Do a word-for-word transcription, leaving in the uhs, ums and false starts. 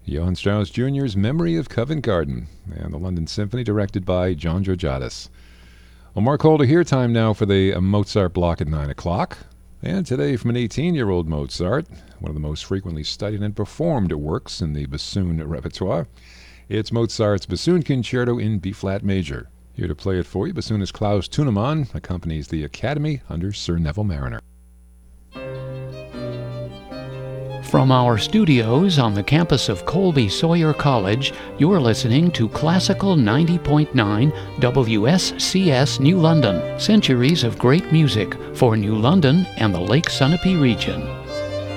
Johann Strauss Junior's Memory of Covent Garden, and the London Symphony directed by John Georgiadis. Well, Mark Holder here, time now for the Mozart block at nine o'clock. And today from an eighteen-year-old Mozart, one of the most frequently studied and performed works in the bassoon repertoire. It's Mozart's Bassoon Concerto in B-flat major. Here to play it for you, bassoonist Klaus Tunemann accompanies the Academy under Sir Neville Marriner. From our studios on the campus of Colby Sawyer College, you're listening to Classical ninety point nine W S C S New London. Centuries of great music for New London and the Lake Sunapee region.